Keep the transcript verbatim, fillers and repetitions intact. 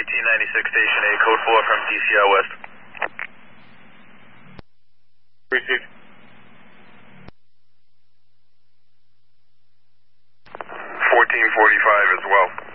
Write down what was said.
eighteen ninety-six Station A, code four from D C L West. Received. fourteen forty-five as well.